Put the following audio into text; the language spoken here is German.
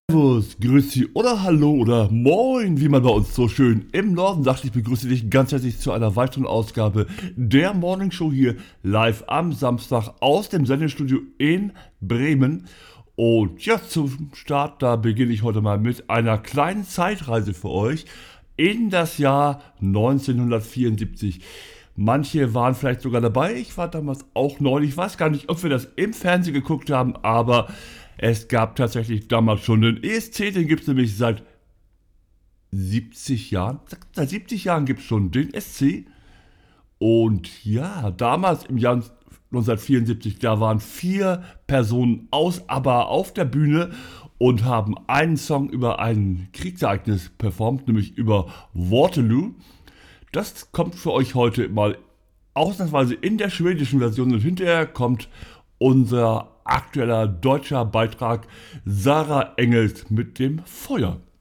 Servus, Grüezi oder Hallo oder Moin, wie man bei uns so schön im Norden sagt. Ich begrüße dich ganz herzlich zu einer weiteren Ausgabe der Morning Show hier live am Samstag aus dem Sendestudio in Bremen. Und ja, zum Start, da beginne ich heute mal mit einer kleinen Zeitreise für euch in das Jahr 1974. Manche waren vielleicht sogar dabei, ich war damals auch neu, ich weiß gar nicht, ob wir das im Fernsehen geguckt haben, aber es gab tatsächlich damals schon den ESC, den gibt es nämlich seit 70 Jahren. Seit 70 Jahren gibt es schon den SC. Und ja, damals im Jahr 1974, da waren 4 Personen aus ABBA auf der Bühne und haben einen Song über ein Kriegsereignis performt, nämlich über Waterloo. Das kommt für euch heute mal ausnahmsweise in der schwedischen Version und hinterher kommt unser aktueller deutscher Beitrag Sarah Engels mit dem Feuer.